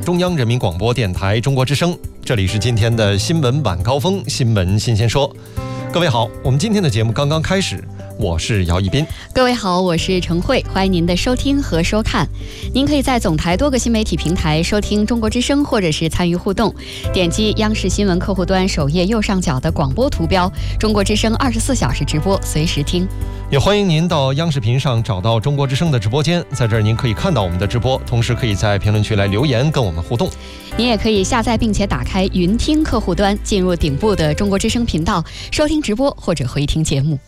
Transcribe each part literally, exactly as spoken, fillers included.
中央人民广播电台中国之声，这里是今天的新闻晚高峰，新闻新鲜说。各位好，我们今天的节目刚刚开始，我是姚一斌。 各位好，我是程慧，欢迎您的收听和收看。您可以在总台多个新媒体平台收听中国之声，或者是参与互动，点击央视新闻客户端首页右上角的广播图标，中国之声二十四小时直播，随时听。 也欢迎您到央视频上找到中国之声的直播间，在这儿您可以看到我们的直播，同时可以在评论区来留言跟我们互动。 您也可以下载并且打开云听客户端，进入顶部的中国之声频道，收听直播或者回听节目。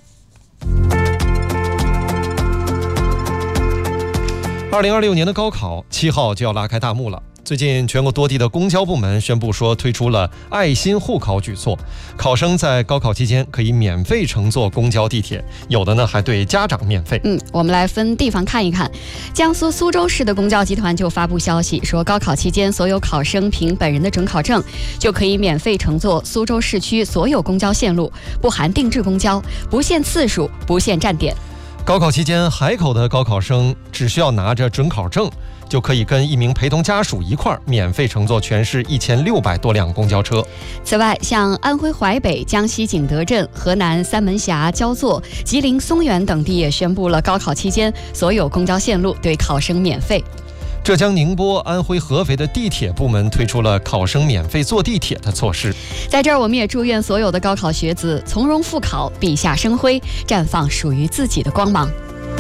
二零二六年的高考七号就要拉开大幕了。最近全国多地的公交部门宣布说，推出了爱心护考举措，考生在高考期间可以免费乘坐公交地铁，有的呢还对家长免费。 嗯，我们来分地方看一看。江苏苏州市的公交集团就发布消息说，高考期间所有考生凭本人的准考证就可以免费乘坐苏州市区所有公交线路，不含定制公交，不限次数，不限站点。 高考期间，海口的高考生只需要拿着准考证，就可以跟一名陪同家属一块儿免费乘坐全市一千六百多辆公交车。 此外，像安徽淮北、江西景德镇、河南三门峡、焦作、吉林松原等地也宣布了高考期间所有公交线路对考生免费。 浙江宁波、安徽合肥的地铁部门推出了考生免费坐地铁的措施。 在这儿，我们也祝愿所有的高考学子从容复考，笔下生辉，绽放属于自己的光芒。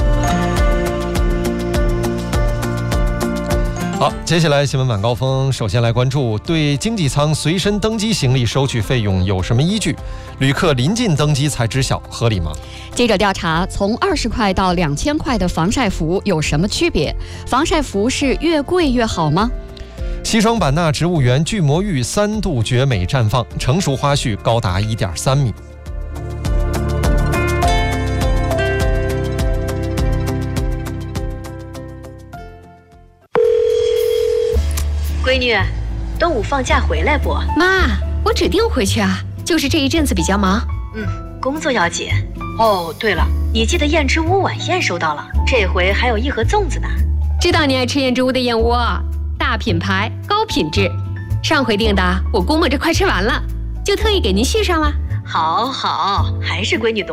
好，接下来新闻晚高峰，首先来关注对经济舱随身登机行李收取费用有什么依据？旅客临近登机才知晓，合理吗？ 记者调查，从二十块到两千块的防晒服有什么区别？防晒服是越贵越好吗？ 西双版纳植物园巨魔芋三度绝美绽放，成熟花序高达一点三米。 闺女，端午放假回来不？ 妈，我指定回去啊，就是这一阵子比较忙。 嗯，工作要紧。哦，对了，你记得燕之屋晚宴收到了，这回还有一盒粽子呢。 知道你爱吃燕之屋的燕窝，大品牌，高品质。上回订的，我估摸着快吃完了，就特意给您续上了。 好好，还是闺女懂。